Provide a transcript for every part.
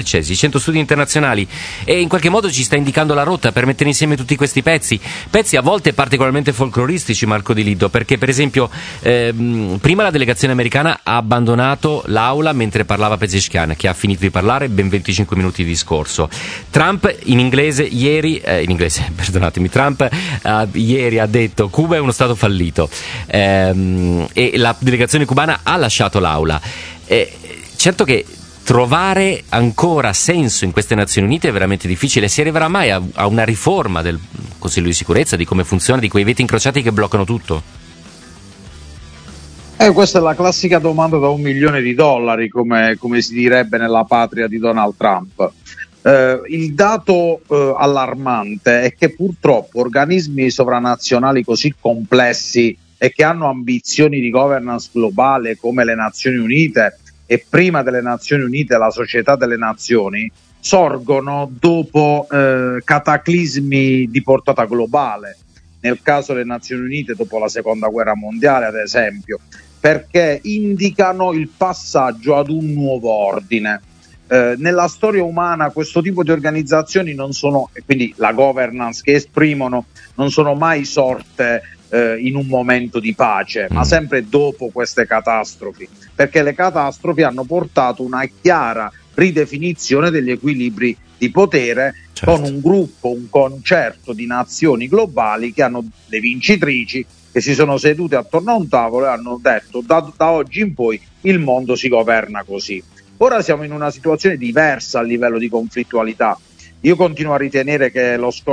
CESI, 100 studi internazionali, e in qualche modo ci sta indicando la rotta per mettere insieme tutti questi pezzi a volte particolarmente folcloristici, Marco Di Liddo, perché per esempio prima la delegazione americana ha abbandonato l'aula mentre parlava Pezeshkian, che ha finito di parlare ben 25 minuti di discorso. Trump ieri ha detto Cuba è uno stato fallito, e la delegazione cubana ha lasciato l'aula. Certo che trovare ancora senso in queste Nazioni Unite è veramente difficile. Si arriverà mai a una riforma del Consiglio di sicurezza, di come funziona, di quei veti incrociati che bloccano tutto? Questa è la classica domanda da $1 milione, come si direbbe nella patria di Donald Trump. Il dato allarmante è che purtroppo organismi sovranazionali così complessi e che hanno ambizioni di governance globale come le Nazioni Unite, e prima delle Nazioni Unite la Società delle Nazioni, sorgono dopo cataclismi di portata globale. Nel caso delle Nazioni Unite dopo la Seconda Guerra Mondiale, ad esempio, perché indicano il passaggio ad un nuovo ordine. Nella storia umana questo tipo di organizzazioni non sono, e quindi la governance che esprimono, non sono mai sorte in un momento di pace, ma sempre dopo queste catastrofi, perché le catastrofi hanno portato una chiara ridefinizione degli equilibri di potere, certo, con un gruppo, un concerto di nazioni globali che hanno le vincitrici, che si sono sedute attorno a un tavolo e hanno detto da oggi in poi il mondo si governa così. Ora siamo in una situazione diversa a livello di conflittualità. Io continuo a ritenere che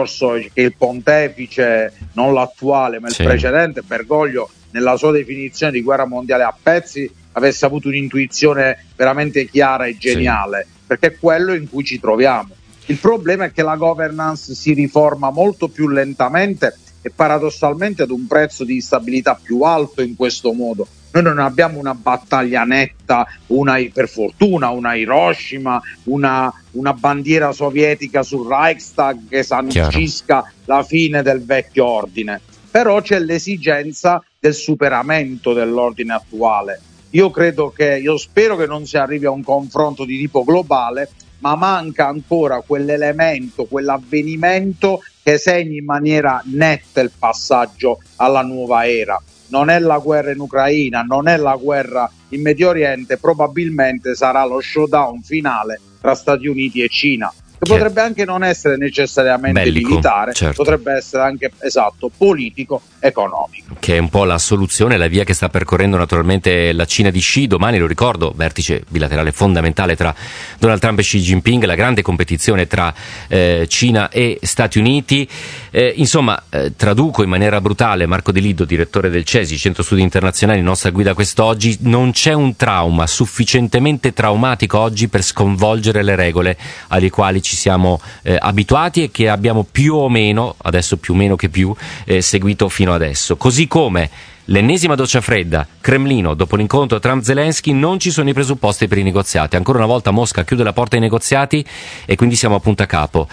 il pontefice, non l'attuale ma il precedente, Bergoglio, nella sua definizione di guerra mondiale a pezzi, avesse avuto un'intuizione veramente chiara e geniale, perché è quello in cui ci troviamo. Il problema è che la governance si riforma molto più lentamente e paradossalmente ad un prezzo di instabilità più alto in questo modo. Noi non abbiamo una battaglia netta, per fortuna, una Hiroshima, una bandiera sovietica sul Reichstag che sancisca la fine del vecchio ordine. Però c'è l'esigenza del superamento dell'ordine attuale. Io spero che non si arrivi a un confronto di tipo globale, ma manca ancora quell'elemento, quell'avvenimento che segni in maniera netta il passaggio alla nuova era. Non è la guerra in Ucraina, non è la guerra in Medio Oriente, probabilmente sarà lo showdown finale tra Stati Uniti e Cina, che potrebbe anche non essere necessariamente bellico, militare, certo, potrebbe essere anche politico, economico. Che è un po' la soluzione, la via che sta percorrendo naturalmente la Cina di Xi. Domani, lo ricordo, vertice bilaterale fondamentale tra Donald Trump e Xi Jinping, la grande competizione tra Cina e Stati Uniti. Traduco in maniera brutale, Marco Di Liddo, direttore del CESI, Centro Studi Internazionali, nostra guida quest'oggi: non c'è un trauma sufficientemente traumatico oggi per sconvolgere le regole alle quali ci siamo abituati e che abbiamo più o meno, adesso più o meno che più, seguito fino adesso. Così come l'ennesima doccia fredda, Cremlino, dopo l'incontro Trump-Zelensky, non ci sono i presupposti per i negoziati. Ancora una volta Mosca chiude la porta ai negoziati e quindi siamo a punto a capo.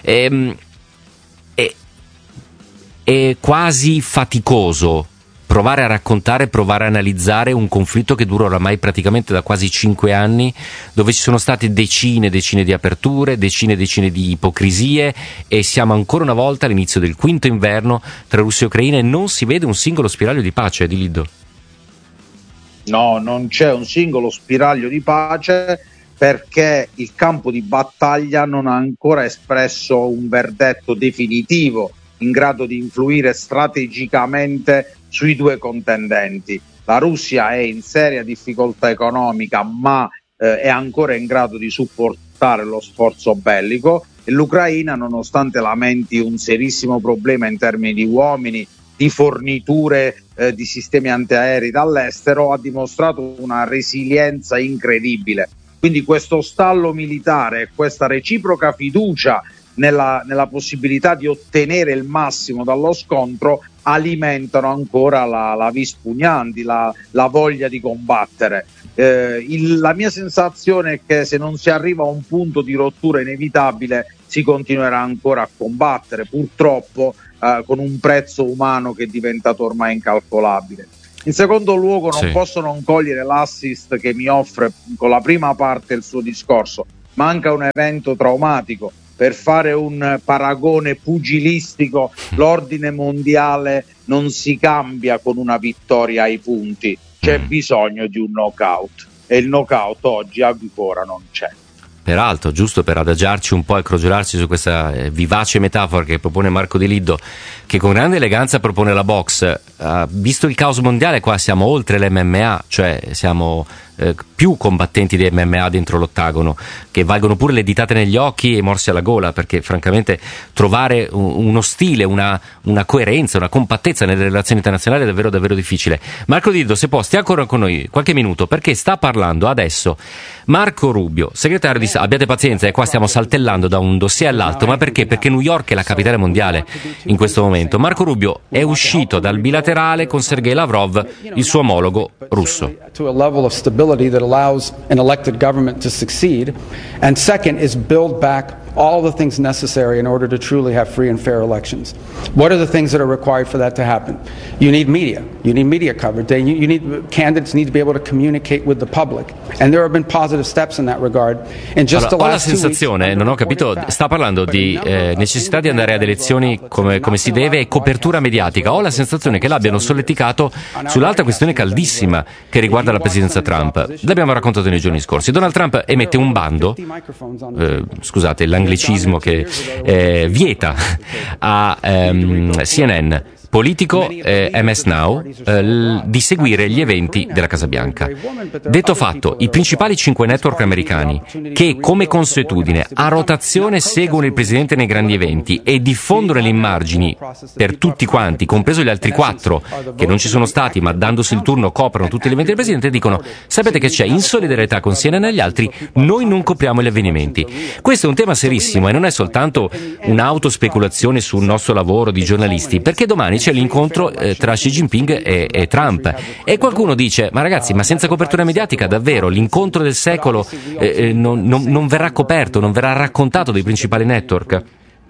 È quasi faticoso provare a raccontare, provare a analizzare un conflitto che dura oramai praticamente da quasi 5 anni, dove ci sono state decine di aperture, decine di ipocrisie, e siamo ancora una volta all'inizio del quinto inverno tra Russia e Ucraina e non si vede un singolo spiraglio di pace, Di Liddo. No, non c'è un singolo spiraglio di pace, perché il campo di battaglia non ha ancora espresso un verdetto definitivo in grado di influire strategicamente sui due contendenti. La Russia è in seria difficoltà economica, ma è ancora in grado di supportare lo sforzo bellico, e l'Ucraina, nonostante lamenti un serissimo problema in termini di uomini, di forniture di sistemi antiaerei dall'estero, ha dimostrato una resilienza incredibile. Quindi questo stallo militare, questa reciproca fiducia nella possibilità di ottenere il massimo dallo scontro alimentano ancora la vis pugnanti, la voglia di combattere. La mia sensazione è che se non si arriva a un punto di rottura inevitabile si continuerà ancora a combattere, purtroppo con un prezzo umano che è diventato ormai incalcolabile. In secondo luogo non posso non cogliere l'assist che mi offre con la prima parte del suo discorso, manca un evento traumatico. Per fare un paragone pugilistico, l'ordine mondiale non si cambia con una vittoria ai punti, c'è bisogno di un knockout e il knockout oggi ancora non c'è. Peraltro, giusto per adagiarci un po' e crogiolarci su questa vivace metafora che propone Marco Di Liddo, che con grande eleganza propone la box, visto il caos mondiale qua siamo oltre l'MMA, cioè siamo più combattenti di MMA dentro l'ottagono, che valgono pure le ditate negli occhi e morsi alla gola, perché francamente trovare uno stile, una coerenza, una compattezza nelle relazioni internazionali è davvero davvero difficile. Marco Di Liddo, se può, stia ancora con noi qualche minuto, perché sta parlando adesso Marco Rubio, segretario di Stato. Abbiate pazienza, qua stiamo saltellando da un dossier all'altro, ma perché? Perché New York è la capitale mondiale in questo momento. Marco Rubio è uscito dal bilaterale con Sergei Lavrov, il suo omologo russo. To a level of stability that allows an elected government to succeed, and second is build back all the things necessary in order to truly have free and fair elections. What are the things that are required for that to happen? You need media coverage. Candidates need to be able to communicate with the public, and there have been positive steps in that regard. In just the last 2 weeks, ho la sensazione, non ho capito, sta parlando di necessità di andare ad elezioni come si deve e copertura mediatica. Ho la sensazione che l'abbiano solleticato sull'altra questione caldissima che riguarda la presidenza Trump. L'abbiamo raccontato nei giorni scorsi. Donald Trump emette un bando, scusate l'anglicismo che vieta a CNN, Politico, MS Now, di seguire gli eventi della Casa Bianca. Detto fatto, i principali 5 network americani, che come consuetudine a rotazione seguono il presidente nei grandi eventi e diffondono le immagini per tutti quanti, compreso gli altri 4 che non ci sono stati ma dandosi il turno coprono tutti gli eventi del presidente, dicono: sapete che c'è, in solidarietà con CNN e gli altri noi non copriamo gli avvenimenti. Questo è un tema serissimo e non è soltanto un'autospeculazione sul nostro lavoro di giornalisti, perché domani c'è l'incontro tra Xi Jinping e Trump e qualcuno dice: ma ragazzi, ma senza copertura mediatica davvero l'incontro del secolo non verrà coperto, non verrà raccontato dai principali network?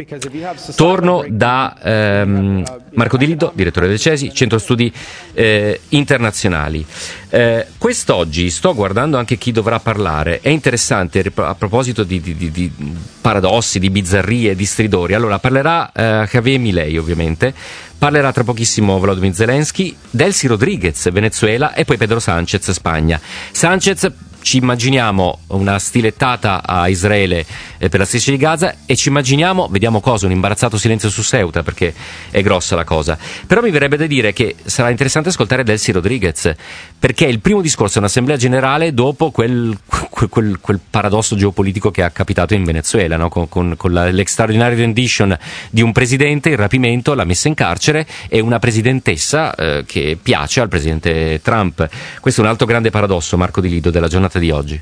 Torno da Marco Di Liddo, direttore del CESI, Centro Studi Internazionali. Quest'oggi sto guardando anche chi dovrà parlare. È interessante a proposito di paradossi, di bizzarrie, di stridori. Allora parlerà Javier Milei, ovviamente. Parlerà tra pochissimo Volodymyr Zelensky, Delcy Rodriguez, Venezuela, e poi Pedro Sánchez, Spagna. Sánchez, ci immaginiamo una stilettata a Israele per la striscia di Gaza e ci immaginiamo, vediamo cosa, un imbarazzato silenzio su Ceuta, perché è grossa la cosa. Però mi verrebbe da dire che sarà interessante ascoltare Delcy Rodriguez, perché è il primo discorso in Assemblea Generale dopo quel paradosso geopolitico che è capitato in Venezuela, no? con l'extraordinary rendition di un presidente, il rapimento, la messa in carcere, e una presidentessa che piace al presidente Trump. Questo è un altro grande paradosso, Marco Di Liddo, della giornata di oggi.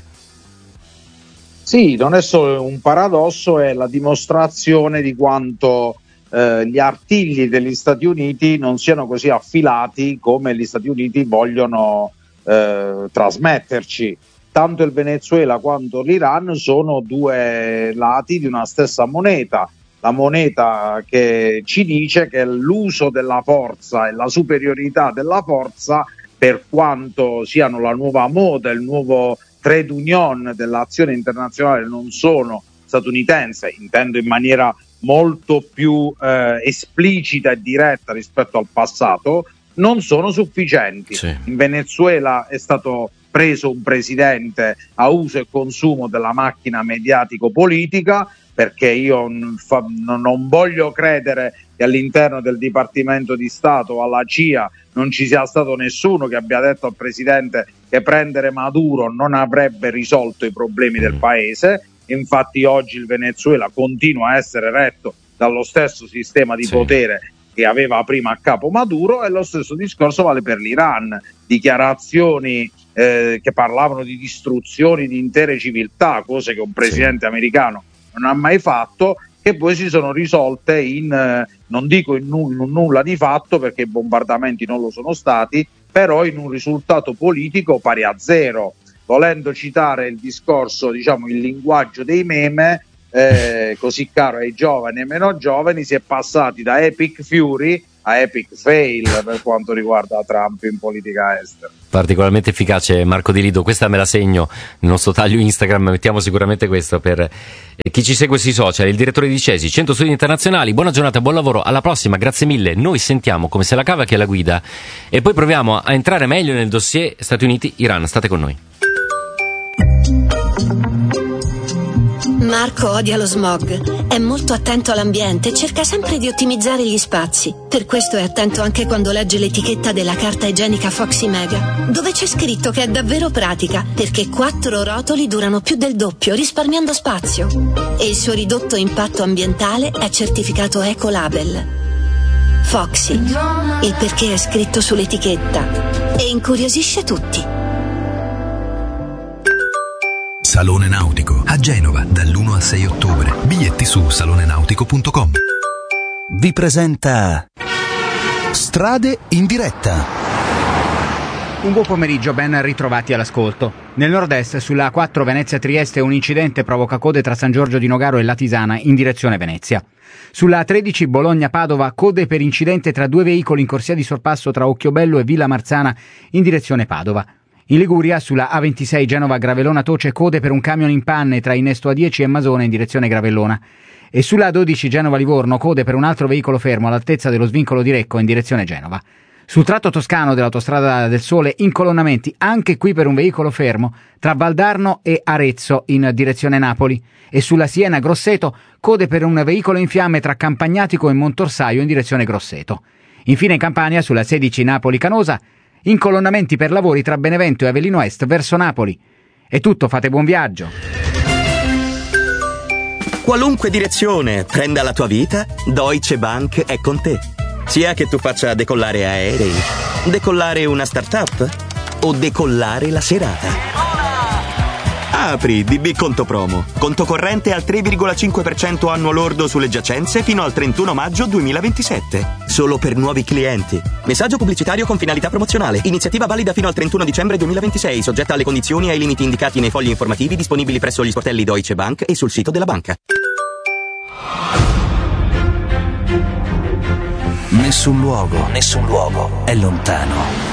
Sì, non è solo un paradosso, è la dimostrazione di quanto gli artigli degli Stati Uniti non siano così affilati come gli Stati Uniti vogliono trasmetterci. Tanto il Venezuela quanto l'Iran sono 2 lati di una stessa moneta. La moneta che ci dice che l'uso della forza e la superiorità della forza, per quanto siano la nuova moda, il nuovo trade union dell'azione internazionale, non sono statunitense, intendo in maniera molto più esplicita e diretta rispetto al passato, non sono sufficienti. Sì. In Venezuela è stato preso un presidente a uso e consumo della macchina mediatico-politica, perché io non voglio credere che all'interno del Dipartimento di Stato o alla CIA non ci sia stato nessuno che abbia detto al presidente che prendere Maduro non avrebbe risolto i problemi del paese. Infatti oggi il Venezuela continua a essere retto dallo stesso sistema di potere che aveva prima a capo Maduro, e lo stesso discorso vale per l'Iran. Dichiarazioni che parlavano di distruzioni di intere civiltà, cose che un presidente americano non ha mai fatto, che poi si sono risolte non dico in un nulla di fatto, perché i bombardamenti non lo sono stati, però in un risultato politico pari a zero. Volendo citare il discorso, diciamo il linguaggio dei meme, così caro ai giovani e meno giovani, si è passati da Epic Fury a epic fail per quanto riguarda Trump in politica estera. Particolarmente efficace Marco Di Lido, questa me la segno nel nostro taglio Instagram, mettiamo sicuramente questo per chi ci segue sui social. Il direttore di CESI, Centro Studi Internazionali, buona giornata, buon lavoro, alla prossima, grazie mille. Noi sentiamo come se la cava chi è la guida e poi proviamo a entrare meglio nel dossier Stati Uniti-Iran. State con noi. Marco odia lo smog, è molto attento all'ambiente e cerca sempre di ottimizzare gli spazi. Per questo è attento anche quando legge l'etichetta della carta igienica Foxy Mega, dove c'è scritto che è davvero pratica, perché 4 rotoli durano più del doppio, risparmiando spazio. E il suo ridotto impatto ambientale è certificato Ecolabel. Foxy, il perché è scritto sull'etichetta e incuriosisce tutti. Salone Nautico a Genova dall'1 al 6 ottobre. Biglietti su salonenautico.com. Vi presenta Strade in diretta. Un buon pomeriggio, ben ritrovati all'ascolto. Nel nord-est, sulla A4 Venezia-Trieste, un incidente provoca code tra San Giorgio di Nogaro e Latisana in direzione Venezia. Sulla A13 Bologna-Padova, code per incidente tra 2 veicoli in corsia di sorpasso tra Occhiobello e Villa Marzana in direzione Padova. In Liguria, sulla A26 Genova-Gravellona-Toce, code per un camion in panne tra Innesto A10 e Masone in direzione Gravellona. E sulla A12 Genova-Livorno, code per un altro veicolo fermo all'altezza dello svincolo di Recco in direzione Genova. Sul tratto toscano dell'autostrada del Sole, incolonnamenti anche qui per un veicolo fermo tra Valdarno e Arezzo in direzione Napoli. E sulla Siena-Grosseto, code per un veicolo in fiamme tra Campagnatico e Montorsaio in direzione Grosseto. Infine in Campania, sulla 16 Napoli-Canosa, incolonnamenti per lavori tra Benevento e Avellino Est verso Napoli. È tutto, fate buon viaggio. Qualunque direzione prenda la tua vita, Deutsche Bank è con te. Sia che tu faccia decollare aerei, decollare una startup o decollare la serata. Apri DB Conto Promo. Conto corrente al 3,5% annuo lordo sulle giacenze fino al 31 maggio 2027. Solo per nuovi clienti. Messaggio pubblicitario con finalità promozionale. Iniziativa valida fino al 31 dicembre 2026, soggetta alle condizioni e ai limiti indicati nei fogli informativi disponibili presso gli sportelli Deutsche Bank e sul sito della banca. Nessun luogo è lontano.